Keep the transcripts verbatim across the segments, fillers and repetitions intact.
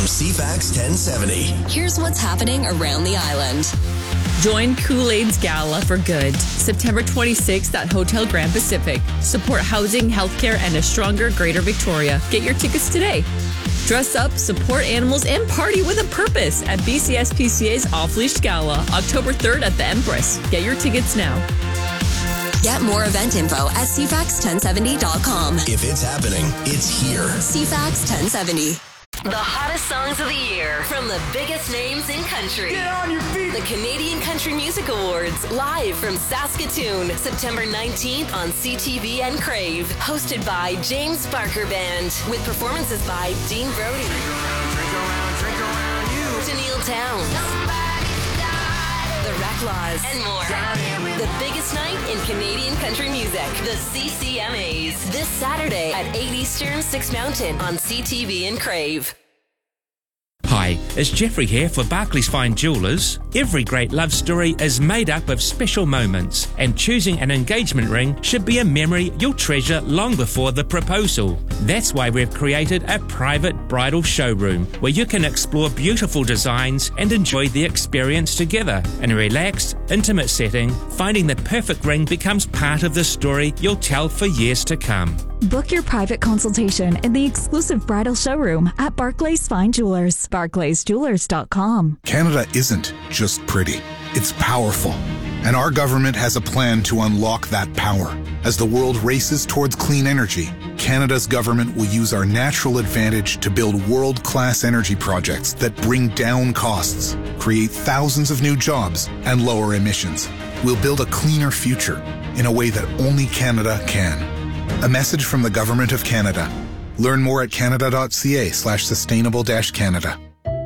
from C FAX ten seventy. Here's what's happening around the island. Join Kool-Aid's Gala for Good, September twenty-sixth at Hotel Grand Pacific. Support housing, healthcare, and a stronger Greater Victoria. Get your tickets today. Dress up, support animals, and party with a purpose at B C S P C A's Off-Leash Gala, October third at the Empress. Get your tickets now. Get more event info at C FAX ten seventy dot com. If it's happening, it's here. C FAX ten seventy. The hottest songs of the year from the biggest names in country. Get on your feet! The Canadian Country Music Awards, live from Saskatoon, September nineteenth on C T V and Crave. Hosted by James Barker Band, with performances by Dean Brody, Drink around, drink around, drink around you. Tennille Towns, The Reclaws, and more. The biggest night in Canadian country music, the C C M As. This Saturday at eight Eastern, six Mountain on C T V and Crave. Hi, it's Jeffrey here for Barclays Fine Jewellers. Every great love story is made up of special moments, and choosing an engagement ring should be a memory you'll treasure long before the proposal. That's why we've created a private bridal showroom where you can explore beautiful designs and enjoy the experience together. In a relaxed, intimate setting, finding the perfect ring becomes part of the story you'll tell for years to come. Book your private consultation in the exclusive bridal showroom at Barclays Fine Jewellers. barclays jewellers dot com. Canada isn't just pretty, it's powerful. And our government has a plan to unlock that power. As the world races towards clean energy, Canada's government will use our natural advantage to build world-class energy projects that bring down costs, create thousands of new jobs, and lower emissions. We'll build a cleaner future in a way that only Canada can. A message from the Government of Canada. Learn more at canada.ca slash sustainable dash Canada.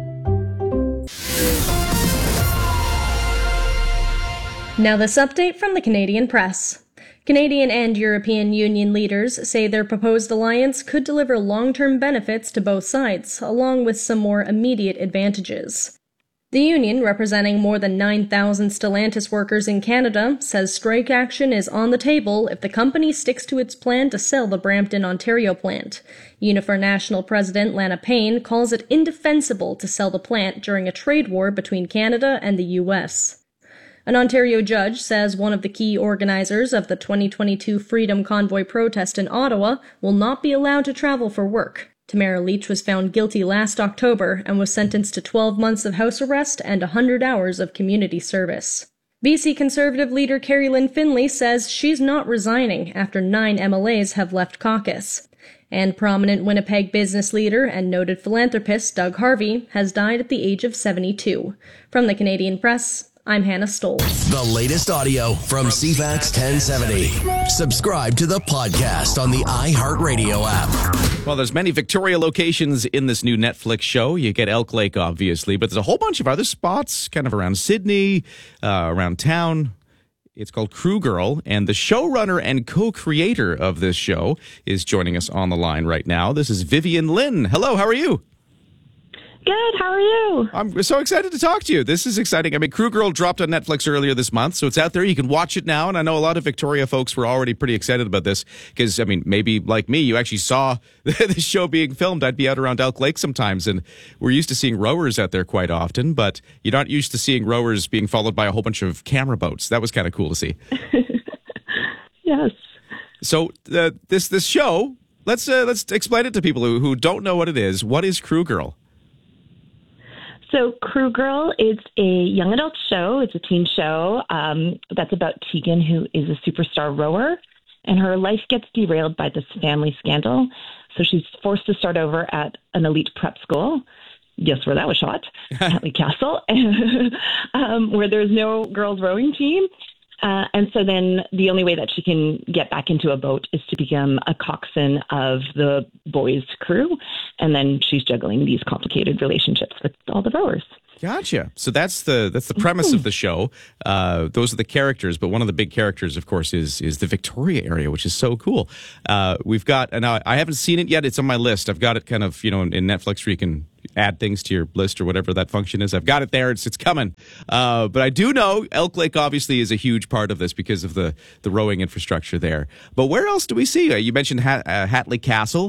Now this update from the Canadian Press. Canadian and European Union leaders say their proposed alliance could deliver long-term benefits to both sides, along with some more immediate advantages. The union, representing more than nine thousand Stellantis workers in Canada, says strike action is on the table if the company sticks to its plan to sell the Brampton, Ontario plant. Unifor National President Lana Payne calls it indefensible to sell the plant during a trade war between Canada and the U S. An Ontario judge says one of the key organizers of the twenty twenty-two Freedom Convoy protest in Ottawa will not be allowed to travel for work. Tamara Leach was found guilty last October and was sentenced to twelve months of house arrest and one hundred hours of community service. B C Conservative leader Carrie Lynn Finlay says she's not resigning after nine M L As have left caucus. And prominent Winnipeg business leader and noted philanthropist Doug Harvey has died at the age of seventy-two. From the Canadian Press, I'm Hannah Stoll. The latest audio from C FAX ten seventy. Subscribe to the podcast on the iHeartRadio app. Well, there's many Victoria locations in this new Netflix show. You get Elk Lake, obviously, but there's a whole bunch of other spots kind of around Sydney, uh, around town. It's called Crew Girl, and the showrunner and co-creator of this show is joining us on the line right now. This is Vivian Lynn. Hello, how are you? Good. How are you? I'm so excited to talk to you. This is exciting. I mean, Crew Girl dropped on Netflix earlier this month, so it's out there. You can watch it now, and I know a lot of Victoria folks were already pretty excited about this because, I mean, maybe like me, you actually saw the show being filmed. I'd be out around Elk Lake sometimes, and we're used to seeing rowers out there quite often, but you're not used to seeing rowers being followed by a whole bunch of camera boats. That was kind of cool to see. Yes. So uh, this this show, let's uh, let's explain it to people who, who don't know what it is. What is Crew Girl? So Crew Girl is a young adult show. It's a teen show um, that's about Tegan, who is a superstar rower, and her life gets derailed by this family scandal. So she's forced to start over at an elite prep school. Guess where that was shot? Atlee Castle, um, where there's no girls rowing team. Uh, and so then the only way that she can get back into a boat is to become a coxswain of the boys' crew. And then she's juggling these complicated relationships with all the rowers. Gotcha. So that's the that's the premise of the show. Uh, those are the characters, but one of the big characters, of course, is is the Victoria area, which is so cool. Uh, we've got, and I, I haven't seen it yet. It's on my list. I've got it kind of, you know, in, in Netflix where you can add things to your list or whatever that function is. I've got it there. It's it's coming. Uh, but I do know Elk Lake obviously is a huge part of this because of the the rowing infrastructure there. But where else do we see? Uh, you mentioned Hat, uh, Atlee Castle.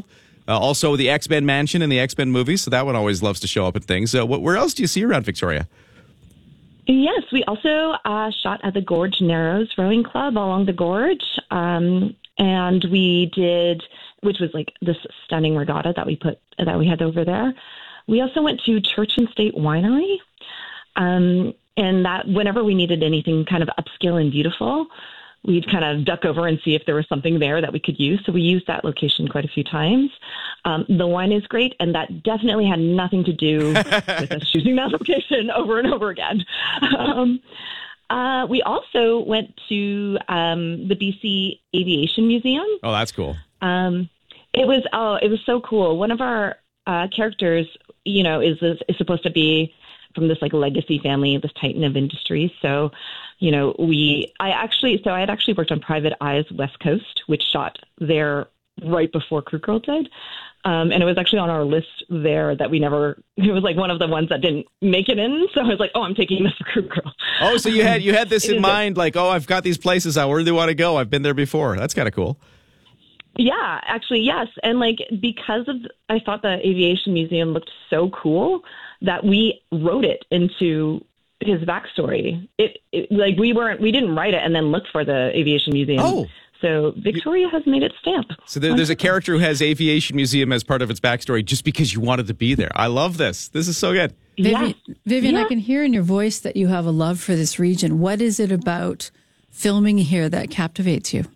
Uh, also, the X-Men Mansion and the X-Men movies, so that one always loves to show up in things. Uh, what, where else do you see around Victoria? Yes, we also uh, shot at the Gorge Narrows Rowing Club along the gorge, um, and we did, which was like this stunning regatta that we put that we had over there. We also went to Church and State Winery, um, and that whenever we needed anything kind of upscale and beautiful, we'd kind of duck over and see if there was something there that we could use. So we used that location quite a few times. Um, the wine is great, and that definitely had nothing to do with us choosing that location over and over again. Um, uh, we also went to um, the B C Aviation Museum. Oh, that's cool. Um, it was oh, it was so cool. One of our uh, characters, you know, is is supposed to be from this like legacy family, this titan of industry. So, you know, we, I actually, so I had actually worked on Private Eyes West Coast, which shot there right before Crew Girl did. Um, and it was actually on our list there that we never, it was like one of the ones that didn't make it in. So I was like, oh, I'm taking this for Crew Girl. Oh, so you had, you had this It in is mind, like, oh, I've got these places I really want to go. I've been there before. That's kind of cool. Yeah, actually, yes. And like, because of, I thought the Aviation Museum looked so cool that we wrote it into his backstory. It, it like we weren't, we didn't write it and then look for the Aviation Museum. Oh. So Victoria has made its stamp. So there, there's a character who has Aviation Museum as part of its backstory just because you wanted to be there. I love this. This is so good. Vivian, Yes. Vivian Yeah. I can hear in your voice that you have a love for this region. What is it about filming here that captivates you?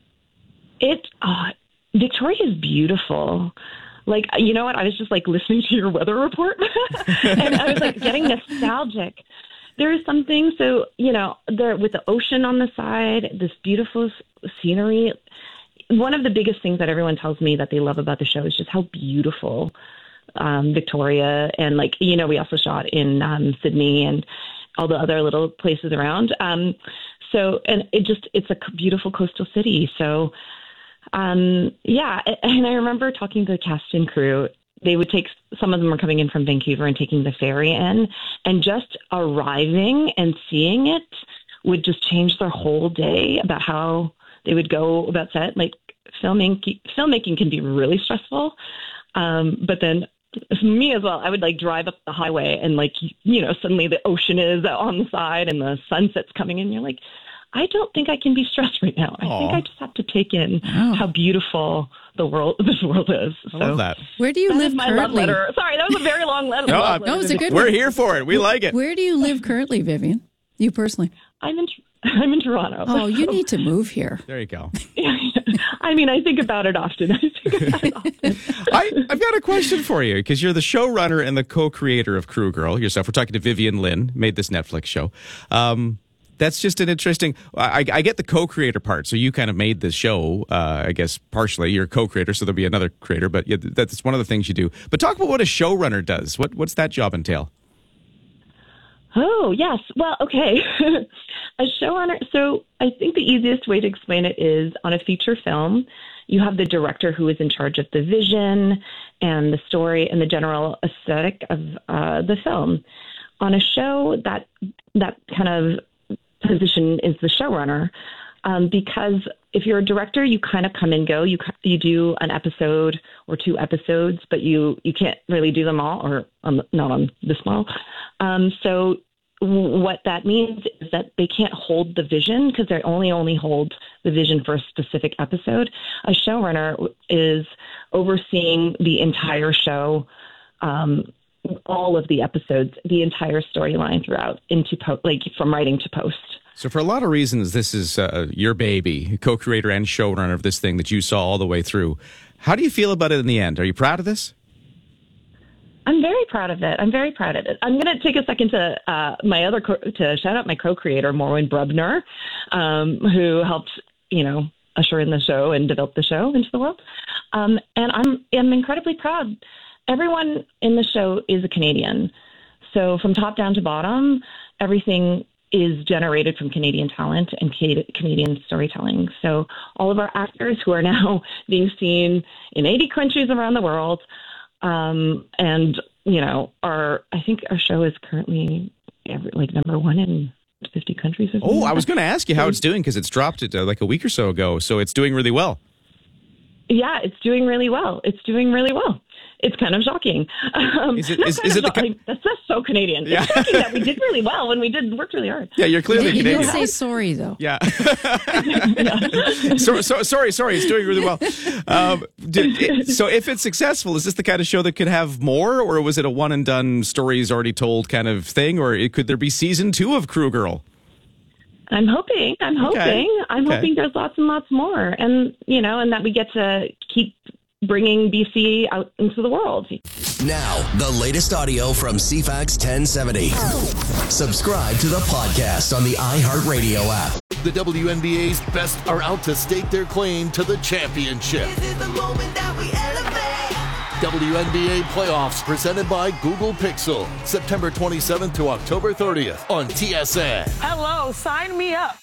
It, uh, Victoria is beautiful. Like, you know what? I was just like listening to your weather report and I was like getting nostalgic. There is something, so, you know, there with the ocean on the side, this beautiful s- scenery. One of the biggest things that everyone tells me that they love about the show is just how beautiful um, Victoria, and like, you know, we also shot in um, Sydney and all the other little places around. Um, so, and it just, it's a c- beautiful coastal city. So, Um, yeah, and I remember talking to the cast and crew. They would take, some of them were coming in from Vancouver and taking the ferry in, and just arriving and seeing it would just change their whole day about how they would go about set. Like filming, filmmaking can be really stressful. Um, but then me as well, I would like drive up the highway and like, you know, suddenly the ocean is on the side and the sunset's coming in. You're like, I don't think I can be stressed right now. I Aww. think I just have to take in Wow. how beautiful the world, this world is. I so love that. Where do you that live is my love currently? letter. Sorry, that was a very long letter. No, love no, letter it was a to good We're one. here for it. We like it. Where do you live currently, Vivian? You personally? I'm in. I'm in Toronto. Oh, you need to move here. There you go. I mean, I think about it often. I think about it often. I, I've got a question for you because you're the showrunner and the co-creator of Crew Girl yourself. We're talking to Vivian Lynn, made this Netflix show. Um, that's just an interesting. I, I get the co-creator part, so you kind of made this show. Uh, I guess partially you're a co-creator, so there'll be another creator. But yeah, that's one of the things you do. But talk about what a showrunner does. What what's that job entail? Oh, yes. Well, okay. A showrunner. So I think the easiest way to explain it is on a feature film, you have the director who is in charge of the vision and the story and the general aesthetic of uh, the film. On a show, that that kind of position is the showrunner. Um, because if you're a director, you kind of come and go. You you do an episode or two episodes, but you, you can't really do them all, or um, not on this model. Um, so what that means is that they can't hold the vision because they only only hold the vision for a specific episode. A showrunner is overseeing the entire show, um, all of the episodes, the entire storyline throughout, into po- like from writing to post. So for a lot of reasons, this is uh, your baby, co-creator and showrunner of this thing that you saw all the way through. How do you feel about it in the end? Are you proud of this? I'm very proud of it. I'm very proud of it. I'm going to take a second to uh, my other co- to shout out my co-creator, Morwen Brubner, um, who helped, you know, usher in the show and develop the show into the world. Um, and I'm I'm incredibly proud. Everyone in the show is a Canadian. So from top down to bottom, everything is generated from Canadian talent and Canadian storytelling. So all of our actors who are now being seen in eighty countries around the world, um, and, you know, our, I think our show is currently every, like number one in fifty countries. Or Oh, I was going to ask you how it's doing because it's dropped it uh, like a week or so ago. So it's doing really well. Yeah, it's doing really well. It's doing really well. It's kind of shocking. Um, is it, is, is it the kind? That's just so Canadian. Yeah. It's shocking that we did really well when we did worked really hard. Yeah, you're clearly You Canadian. didn't say sorry, though. Yeah. so, so, sorry, sorry. It's doing really well. Um, did, it, so if it's successful, is this the kind of show that could have more, or was it a one and done, stories already told kind of thing, or it, could there be season two of Crew Girl? I'm hoping. I'm hoping. Okay. I'm okay. hoping there's lots and lots more, and you know, and that we get to keep bringing B C out into the world. Now, the latest audio from C FAX ten seventy. Subscribe to the podcast on the iHeartRadio app. The W N B A's best are out to stake their claim to the championship. This is the moment that we elevate. W N B A playoffs presented by Google Pixel. September twenty-seventh to October thirtieth on T S N. Hello, sign me up.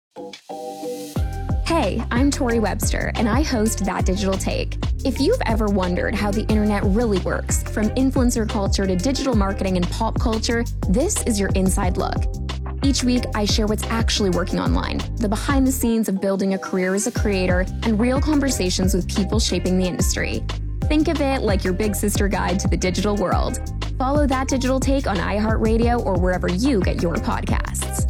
Hey, I'm Tori Webster, and I host That Digital Take. If you've ever wondered how the internet really works, from influencer culture to digital marketing and pop culture, this is your inside look. Each week, I share what's actually working online, the behind the scenes of building a career as a creator, and real conversations with people shaping the industry. Think of it like your big sister guide to the digital world. Follow That Digital Take on iHeartRadio or wherever you get your podcasts.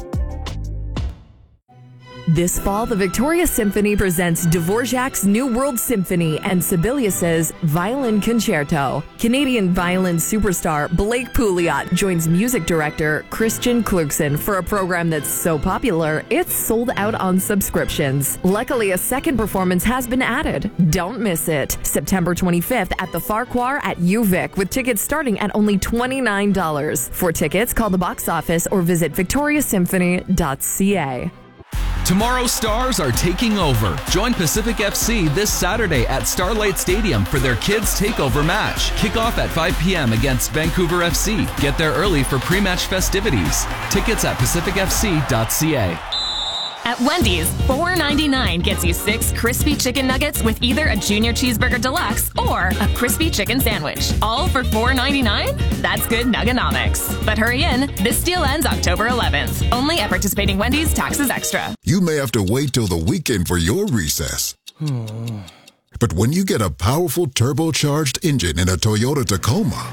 This fall, the Victoria Symphony presents Dvorak's New World Symphony and Sibelius's Violin Concerto. Canadian violin superstar Blake Pouliot joins music director Christian Clarkson for a program that's so popular, it's sold out on subscriptions. Luckily, a second performance has been added. Don't miss it. September twenty-fifth at the Farquhar at U Vic, with tickets starting at only twenty-nine dollars. For tickets, call the box office or visit victoria symphony dot c a. Tomorrow's stars are taking over. Join Pacific F C this Saturday at Starlight Stadium for their Kids Takeover match. Kickoff at five p.m. against Vancouver F C. Get there early for pre-match festivities. Tickets at pacific f c dot c a. At Wendy's, four ninety-nine gets you six crispy chicken nuggets with either a junior cheeseburger deluxe or a crispy chicken sandwich. All for four ninety-nine? That's good nuggonomics. But hurry in, this deal ends October eleventh. Only at participating Wendy's, taxes extra. You may have to wait till the weekend for your recess. But when you get a powerful turbocharged engine in a Toyota Tacoma,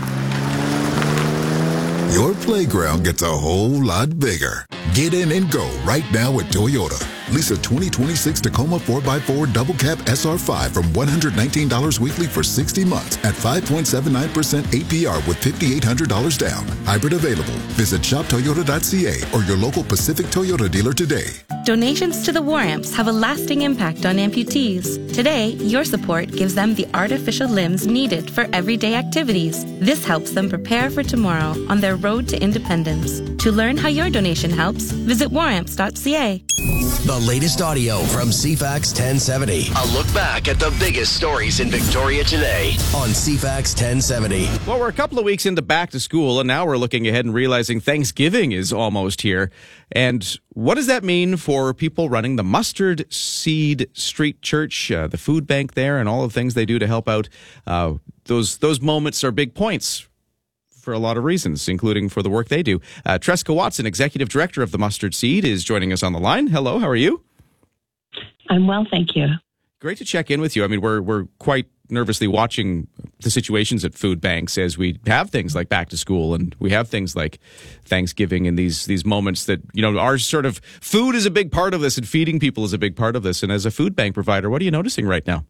your playground gets a whole lot bigger. Get in and go right now at Toyota. Lease a twenty twenty-six Tacoma four by four Double Cab S R five from one hundred nineteen dollars weekly for sixty months at five point seven nine percent A P R with five thousand eight hundred dollars down. Hybrid available. Visit shop toyota dot c a or your local Pacific Toyota dealer today. Donations to the War Amps have a lasting impact on amputees. Today, your support gives them the artificial limbs needed for everyday activities. This helps them prepare for tomorrow on their road to independence. To learn how your donation helps, visit war amps dot c a. The latest audio from C FAX ten seventy. A look back at the biggest stories in Victoria today on C FAX ten seventy. Well, we're a couple of weeks into back to school, and now we're looking ahead and realizing Thanksgiving is almost here. And what does that mean for people running the Mustard Seed Street Church, uh, the food bank there, and all the things they do to help out? Uh, those those moments are big points for a lot of reasons, including for the work they do. Uh, Tresca Watson, Executive Director of the Mustard Seed, is joining us on the line. Hello, how are you? I'm well, thank you. Great to check in with you. I mean, we're we're quite nervously watching the situations at food banks as we have things like back to school and we have things like Thanksgiving and these these moments that, you know, our sort of food is a big part of this and feeding people is a big part of this. And as a food bank provider, what are you noticing right now?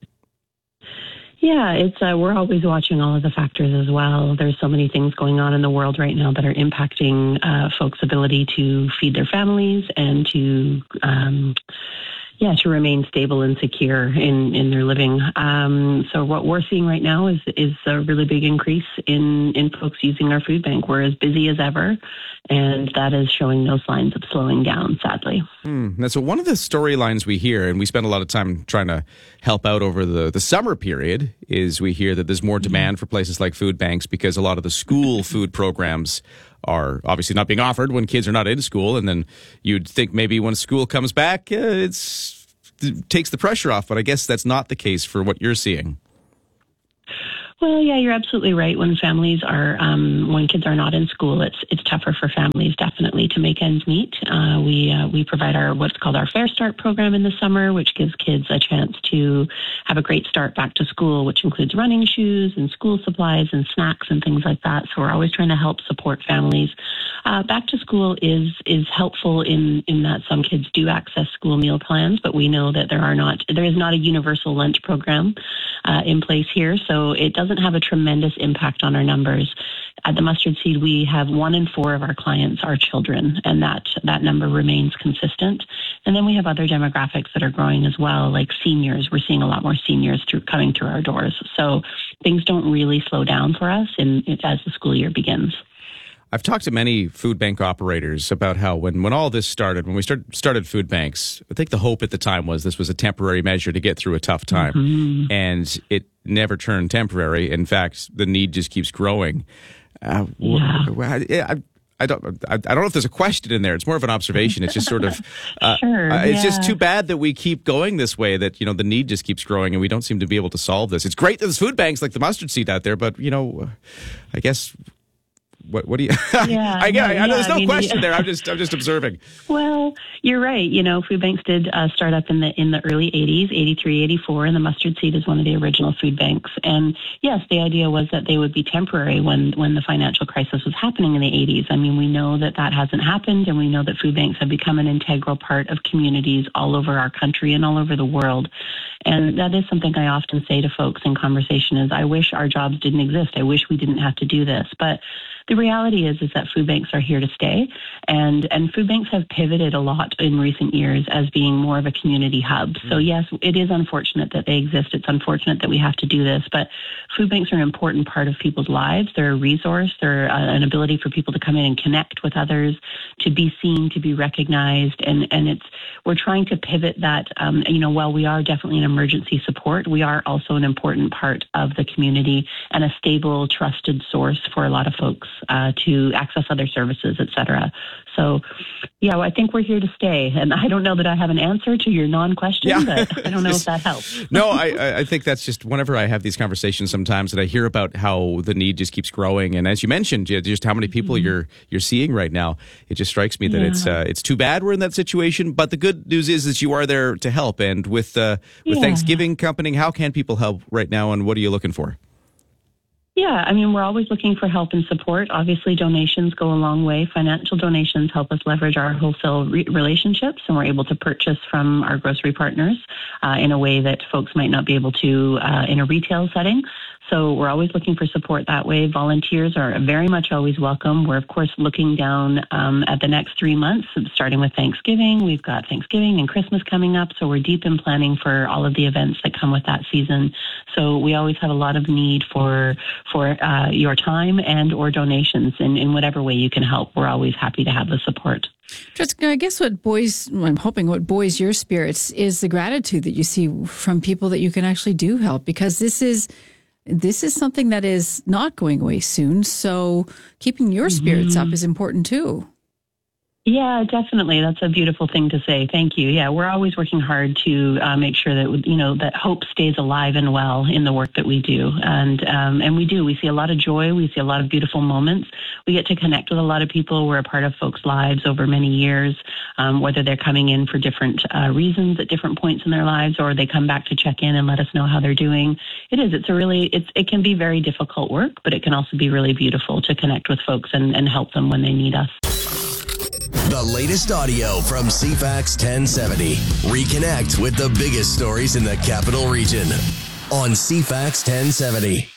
Yeah, it's uh, we're always watching all of the factors as well. There's so many things going on in the world right now that are impacting uh, folks' ability to feed their families and to, um, yeah, to remain stable and secure in, in their living. Um, so what we're seeing right now is is a really big increase in, in folks using our food bank. We're as busy as ever, and that is showing no signs of slowing down, sadly. Hmm. Now, so one of the storylines we hear, and we spend a lot of time trying to help out over the, the summer period, is we hear that there's more demand for places like food banks because a lot of the school food programs are obviously not being offered when kids are not in school. And then you'd think maybe when school comes back, uh, it's it takes the pressure off. But I guess that's not the case for what you're seeing. Well, yeah, you're absolutely right. When families are, um, when kids are not in school, it's it's tougher for families definitely to make ends meet. Uh, we uh, we provide our what's called our Fair Start program in the summer, which gives kids a chance to have a great start back to school, which includes running shoes and school supplies and snacks and things like that. So we're always trying to help support families. Uh, back to school is is helpful in in that some kids do access school meal plans, but we know that there are not there is not a universal lunch program uh, in place here, so it doesn't doesn't have a tremendous impact on our numbers. At the Mustard Seed, we have one in four of our clients are children, and that, that number remains consistent. And then we have other demographics that are growing as well, like seniors. We're seeing a lot more seniors through, coming through our doors. So things don't really slow down for us in, as the school year begins. I've talked to many food bank operators about how when, when all this started, when we start, started food banks, I think the hope at the time was this was a temporary measure to get through a tough time. Mm-hmm. And it never turned temporary. In fact, the need just keeps growing. Uh, yeah. I, I don't. I, I don't know if there's a question in there. It's more of an observation. It's just sort of. Uh, sure, uh, it's yeah. just too bad that we keep going this way. That you know the need just keeps growing, and we don't seem to be able to solve this. It's great that there's food banks like the Mustard Seed out there, but you know, I guess. What, what do you? Yeah, I, no, I, I, there's yeah, no I mean, question yeah. there. I'm just, I'm just observing. Well, you're right. You know, food banks did uh, start up in the in the early eighties, eighty-three, eighty-four, and the Mustard Seed is one of the original food banks. And yes, the idea was that they would be temporary when when the financial crisis was happening in the eighties. I mean, we know that that hasn't happened, and we know that food banks have become an integral part of communities all over our country and all over the world. And that is something I often say to folks in conversation is, I wish our jobs didn't exist. I wish we didn't have to do this, but the reality is is that food banks are here to stay, and and food banks have pivoted a lot in recent years as being more of a community hub. So yes, it is unfortunate that they exist. It's unfortunate that we have to do this, but food banks are an important part of people's lives. They're a resource. They're uh, an ability for people to come in and connect with others, to be seen, to be recognized, and and it's we're trying to pivot that. Um, you know, while we are definitely an emergency support, we are also an important part of the community and a stable, trusted source for a lot of folks. Uh, to access other services, et cetera. So, yeah, well, I think we're here to stay. And I don't know that I have an answer to your non-question, yeah. but I don't know if that helps. No, I, I think that's just whenever I have these conversations sometimes that I hear about how the need just keeps growing. And as you mentioned, just how many people mm-hmm. you're you're seeing right now, it just strikes me that yeah. it's uh, it's too bad we're in that situation. But the good news is that you are there to help. And with, uh, with yeah. Thanksgiving accompanying, how can people help right now, and what are you looking for? Yeah, I mean, we're always looking for help and support. Obviously, donations go a long way. Financial donations help us leverage our wholesale re- relationships, and we're able to purchase from our grocery partners uh, in a way that folks might not be able to uh, in a retail setting. So we're always looking for support that way. Volunteers are very much always welcome. We're, of course, looking down um, at the next three months, starting with Thanksgiving. We've got Thanksgiving and Christmas coming up, so we're deep in planning for all of the events that come with that season. So we always have a lot of need for for uh, your time and or donations in, in whatever way you can help. We're always happy to have the support. Jessica, I guess what buoys, I'm hoping what buoys your spirits is the gratitude that you see from people that you can actually do help, because this is This is something that is not going away soon, so keeping your spirits mm-hmm. up is important too. Yeah, definitely. That's a beautiful thing to say. Thank you. Yeah, we're always working hard to uh, make sure that, you know, that hope stays alive and well in the work that we do. And um, and we do. We see a lot of joy. We see a lot of beautiful moments. We get to connect with a lot of people. We're a part of folks' lives over many years, um, whether they're coming in for different uh, reasons at different points in their lives, or they come back to check in and let us know how they're doing. It is. It's a really, it's, it can be very difficult work, but it can also be really beautiful to connect with folks and, and help them when they need us. The latest audio from C FAX ten seventy. Reconnect with the biggest stories in the capital region on C FAX ten seventy.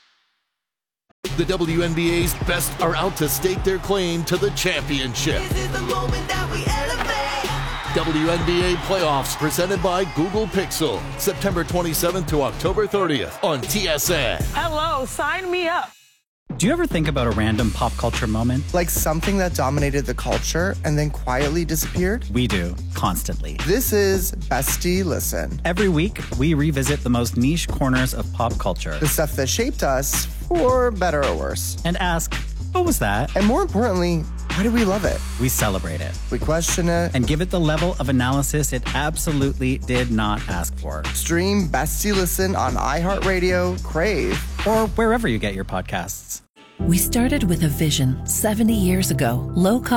The W N B A's best are out to stake their claim to the championship. This is the moment that we elevate. W N B A playoffs presented by Google Pixel. September twenty-seventh to October thirtieth on T S N. Hello, sign me up. Do you ever think about a random pop culture moment? Like something that dominated the culture and then quietly disappeared? We do, constantly. This is Bestie Listen. Every week, we revisit the most niche corners of pop culture. The stuff that shaped us, for better or worse. And ask, what was that? And more importantly, Why do we love it? We celebrate it. We question it. And give it the level of analysis it absolutely did not ask for. Stream Bestie Listen on iHeartRadio, Crave, or wherever you get your podcasts. We started with a vision seventy years ago. Low cost